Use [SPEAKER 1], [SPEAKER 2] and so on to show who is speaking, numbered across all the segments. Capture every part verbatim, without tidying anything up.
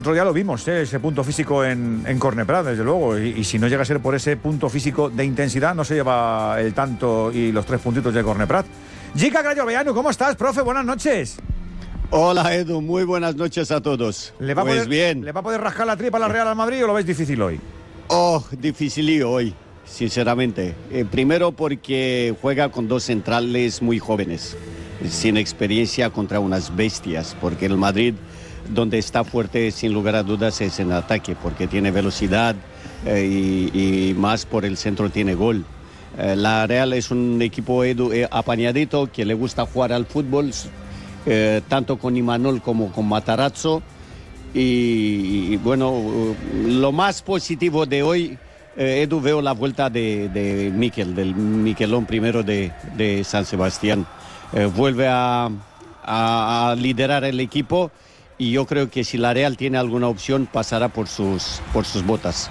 [SPEAKER 1] Otro día lo vimos, ¿eh? Ese punto físico en, en Corneprat, desde luego. Y, y si no llega a ser por ese punto físico de intensidad, no se lleva el tanto y los tres puntitos de Corneprat. Jica Grajoveianu, ¿cómo estás, profe? Buenas noches.
[SPEAKER 2] Hola, Edu. Muy buenas noches a todos.
[SPEAKER 1] ¿Le va,
[SPEAKER 2] pues
[SPEAKER 1] a poder,
[SPEAKER 2] bien.
[SPEAKER 1] ¿Le va a poder rascar la tripa a la Real al Madrid o lo ves difícil hoy?
[SPEAKER 2] Oh, dificilío hoy, sinceramente. Eh, primero porque juega con dos centrales muy jóvenes, sin experiencia contra unas bestias, porque el Madrid, donde está fuerte sin lugar a dudas, es en ataque, porque tiene velocidad eh, y, y más por el centro tiene gol. Eh, la Real es un equipo edu, eh, apañadito, que le gusta jugar al fútbol, eh, tanto con Imanol como con Matarazzo. Y, y bueno, lo más positivo de hoy, eh, Edu, veo la vuelta de, de Mikel, del Miquelón primero de, de San Sebastián. Eh, vuelve a, a, a liderar el equipo. Y yo creo que si la Real tiene alguna opción, pasará por sus, por sus botas.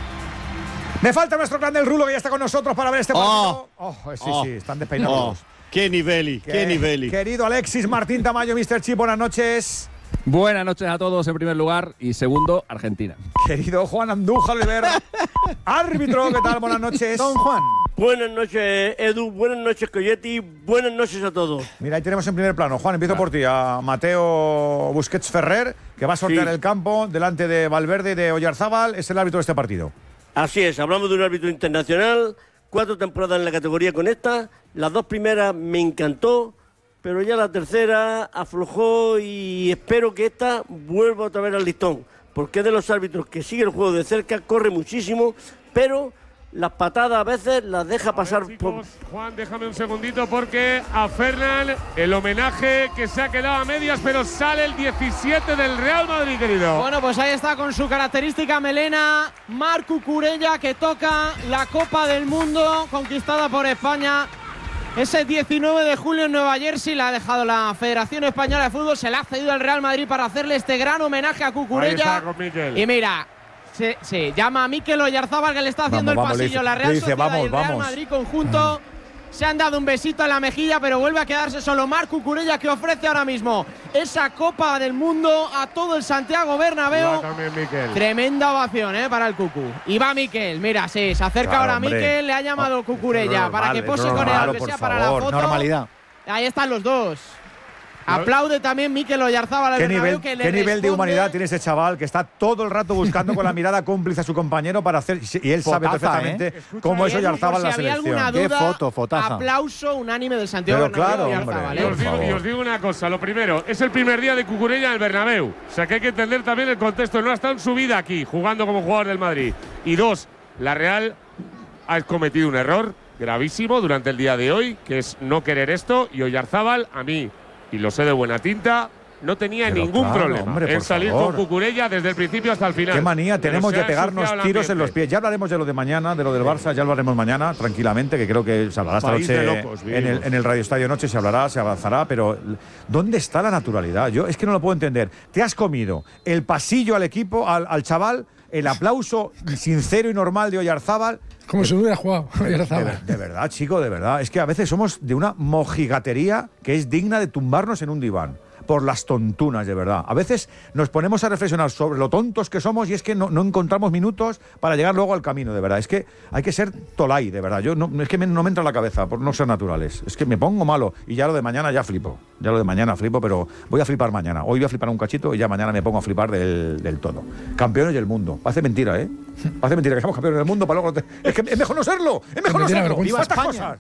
[SPEAKER 1] Me falta nuestro clan del Rulo, que ya está con nosotros para ver este partido. Oh, oh sí,
[SPEAKER 2] oh,
[SPEAKER 1] sí, están despeinados.
[SPEAKER 2] Oh, ¡Qué nivel! ¡Qué, qué nivel!
[SPEAKER 1] Querido Alexis Martín Tamayo, mister Chip, buenas noches.
[SPEAKER 3] Buenas noches a todos en primer lugar y segundo, Argentina.
[SPEAKER 1] Querido Juan Andújar Oliver, árbitro, ¿qué tal? Buenas noches.
[SPEAKER 4] Don Juan.
[SPEAKER 5] Buenas noches, Edu. Buenas noches, Coyetti. Buenas noches a todos.
[SPEAKER 1] Mira, ahí tenemos en primer plano. Juan, empiezo por ti. A Mateo Busquets Ferrer, que va a sortear sí. el campo delante de Valverde y de Oyarzábal. Es el árbitro de este partido.
[SPEAKER 5] Así es. Hablamos de un árbitro internacional. Cuatro temporadas en la categoría con esta. Las dos primeras me encantó, pero ya la tercera aflojó y espero que esta vuelva otra vez al listón. Porque es de los árbitros que sigue el juego de cerca, corre muchísimo, pero las patadas a veces las deja pasar.
[SPEAKER 6] A ver, chicos, por... Juan, déjame un segundito porque a Fernan el homenaje que se ha quedado a medias, pero sale el diecisiete del Real Madrid, querido.
[SPEAKER 4] Bueno, pues ahí está con su característica melena Marc Cucurella, que toca la Copa del Mundo conquistada por España. Ese diecinueve de julio en Nueva Jersey la ha dejado la Federación Española de Fútbol, se la ha cedido al Real Madrid para hacerle este gran homenaje a Cucurella.
[SPEAKER 6] Ahí está con Mikel.
[SPEAKER 4] Y mira, se, se llama a Mikel Oyarzábal, que le está haciendo
[SPEAKER 1] vamos,
[SPEAKER 4] el pasillo.
[SPEAKER 1] Vamos,
[SPEAKER 4] la Real
[SPEAKER 1] dice,
[SPEAKER 4] Sociedad
[SPEAKER 1] vamos,
[SPEAKER 4] y el Real
[SPEAKER 1] vamos.
[SPEAKER 4] Madrid conjunto se han dado un besito en la mejilla, pero vuelve a quedarse solo Marc Cucurella, que ofrece ahora mismo esa Copa del Mundo a todo el Santiago Bernabéu.
[SPEAKER 6] También, Mikel.
[SPEAKER 4] Tremenda ovación, ¿eh? Para el Cucu. Y va Mikel, mira, sí, se acerca
[SPEAKER 1] claro,
[SPEAKER 4] ahora
[SPEAKER 1] hombre.
[SPEAKER 4] Mikel, le ha llamado
[SPEAKER 1] no,
[SPEAKER 4] Cucurella
[SPEAKER 1] no,
[SPEAKER 4] para
[SPEAKER 1] vale,
[SPEAKER 4] que pose
[SPEAKER 1] no,
[SPEAKER 4] con él,
[SPEAKER 1] no,
[SPEAKER 4] aunque
[SPEAKER 1] por
[SPEAKER 4] sea
[SPEAKER 1] favor,
[SPEAKER 4] para la foto.
[SPEAKER 1] Normalidad.
[SPEAKER 4] Ahí están los dos. Aplaude también Mikel Oyarzábal al
[SPEAKER 1] ¿Qué
[SPEAKER 4] Bernabéu,
[SPEAKER 1] nivel,
[SPEAKER 4] que le
[SPEAKER 1] qué nivel de
[SPEAKER 4] responde.
[SPEAKER 1] humanidad tiene ese chaval que está todo el rato buscando con la mirada cómplice a su compañero para hacer. Y él sabe
[SPEAKER 7] Fotaza,
[SPEAKER 1] perfectamente
[SPEAKER 7] ¿eh?
[SPEAKER 1] cómo es
[SPEAKER 4] Y Edu,
[SPEAKER 1] Oyarzábal en
[SPEAKER 4] por
[SPEAKER 1] la
[SPEAKER 4] si había
[SPEAKER 1] selección.
[SPEAKER 4] alguna
[SPEAKER 7] Qué
[SPEAKER 4] duda,
[SPEAKER 7] foto, fotaza.
[SPEAKER 4] aplauso unánime del Santiago
[SPEAKER 1] Pero
[SPEAKER 4] Bernabéu.
[SPEAKER 1] claro,
[SPEAKER 4] Oyarzábal,
[SPEAKER 1] hombre,
[SPEAKER 6] Y
[SPEAKER 4] ¿eh?
[SPEAKER 6] os, digo, y os digo una cosa, lo primero, es el primer día de Cucurella en el Bernabéu. O sea que hay que entender también el contexto. No ha estado en su vida aquí, jugando como jugador del Madrid. Y dos, la Real ha cometido un error gravísimo durante el día de hoy, que es no querer esto. Y Oyarzábal, a mí, y lo sé de buena tinta, no tenía
[SPEAKER 1] Pero
[SPEAKER 6] ningún
[SPEAKER 1] claro,
[SPEAKER 6] problema
[SPEAKER 1] hombre,
[SPEAKER 6] en
[SPEAKER 1] por
[SPEAKER 6] salir
[SPEAKER 1] favor.
[SPEAKER 6] con Cucurella desde el principio hasta el final.
[SPEAKER 1] Qué manía
[SPEAKER 6] Pero
[SPEAKER 1] tenemos
[SPEAKER 6] se
[SPEAKER 1] de
[SPEAKER 6] ha
[SPEAKER 1] pegarnos
[SPEAKER 6] ensuciado el
[SPEAKER 1] tiros en los
[SPEAKER 6] ambiente.
[SPEAKER 1] pies. Ya hablaremos de lo de mañana, de lo del Barça, ya lo haremos mañana, tranquilamente, que creo que se hablará esta
[SPEAKER 6] País
[SPEAKER 1] noche
[SPEAKER 6] de locos,
[SPEAKER 1] en el,
[SPEAKER 6] vivimos.
[SPEAKER 1] en el Radio Estadio Noche, se hablará, se avanzará, pero ¿dónde está la naturalidad? Yo es que no lo puedo entender. Te has comido el pasillo al equipo, al, al chaval, el aplauso sincero y normal de Oyarzábal.
[SPEAKER 8] Como si no hubiera jugado.
[SPEAKER 1] De, de, de verdad, chico, de verdad. Es que a veces somos de una mojigatería que es digna de tumbarnos en un diván. Por las tontunas, de verdad. A veces nos ponemos a reflexionar sobre lo tontos que somos y es que no, no encontramos minutos para llegar luego al camino, de verdad. Es que hay que ser tolai, de verdad. Yo no, es que me, no me entra en la cabeza por no ser naturales. Es que me pongo malo y ya lo de mañana ya flipo. Ya lo de mañana flipo, pero voy a flipar mañana. Hoy voy a flipar un cachito y ya mañana me pongo a flipar del, del todo. Campeones del mundo. Parece mentira, ¿eh? Parece mentira que seamos campeones del mundo para luego… Es que es mejor no serlo. Es mejor no serlo.
[SPEAKER 8] ¡Viva
[SPEAKER 1] España! Cosas.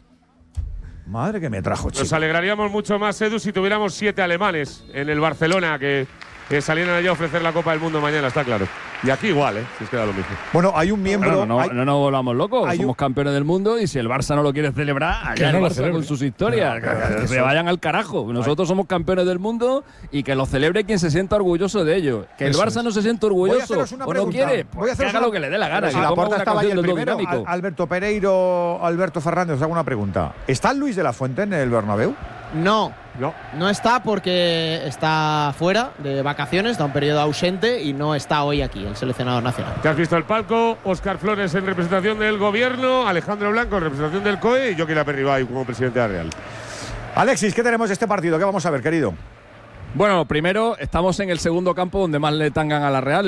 [SPEAKER 8] Madre que me trajo, chico.
[SPEAKER 6] Nos alegraríamos mucho más, Edu, si tuviéramos siete alemanes en el Barcelona que, que salieran allá a ofrecer la Copa del Mundo mañana, está claro. Y aquí igual, ¿eh? Si es que da lo mismo.
[SPEAKER 1] Bueno, hay un miembro…
[SPEAKER 3] Bueno, no,
[SPEAKER 1] hay,
[SPEAKER 3] no nos volvamos locos,
[SPEAKER 1] hay
[SPEAKER 3] somos
[SPEAKER 1] un,
[SPEAKER 3] campeones del mundo y si el Barça no lo quiere celebrar,
[SPEAKER 8] Que
[SPEAKER 3] allá
[SPEAKER 8] no
[SPEAKER 3] el
[SPEAKER 8] lo
[SPEAKER 3] Barça
[SPEAKER 8] celebre.
[SPEAKER 3] con sus historias,
[SPEAKER 1] No, no,
[SPEAKER 3] que
[SPEAKER 1] eso-
[SPEAKER 3] se vayan al carajo. Nosotros somos campeones del mundo y que lo celebre quien se sienta orgulloso de ello. Que el
[SPEAKER 8] Eso
[SPEAKER 3] Barça
[SPEAKER 8] es.
[SPEAKER 3] no se sienta
[SPEAKER 1] Voy a
[SPEAKER 3] orgulloso
[SPEAKER 1] haceros una
[SPEAKER 3] o no
[SPEAKER 1] pregunta.
[SPEAKER 3] quiere,
[SPEAKER 1] Voy a
[SPEAKER 3] pues que
[SPEAKER 1] haceros
[SPEAKER 3] haga
[SPEAKER 1] una-
[SPEAKER 3] lo que le dé la gana.
[SPEAKER 1] Pero
[SPEAKER 3] Que
[SPEAKER 1] si la
[SPEAKER 3] ponga
[SPEAKER 8] Porta
[SPEAKER 3] una
[SPEAKER 8] estaba ahí
[SPEAKER 3] canción
[SPEAKER 8] el
[SPEAKER 3] del
[SPEAKER 8] primero,
[SPEAKER 3] dinámico.
[SPEAKER 1] Al- Alberto Pereiro, Alberto Fernández, os hago una pregunta. ¿Está Luis de la Fuente en el Bernabéu?
[SPEAKER 4] No,
[SPEAKER 6] No.
[SPEAKER 4] no está porque está fuera de vacaciones, está un periodo ausente y no está hoy aquí el seleccionador nacional.
[SPEAKER 6] ¿Te has visto el palco? Óscar Flores en representación del gobierno, Alejandro Blanco en representación del C O E y yo, Kylian Perribay, como presidente de la Real.
[SPEAKER 1] Alexis, ¿qué tenemos de este partido? ¿Qué vamos a ver, querido?
[SPEAKER 3] Bueno, primero estamos en el segundo campo donde más le tangan a la Real.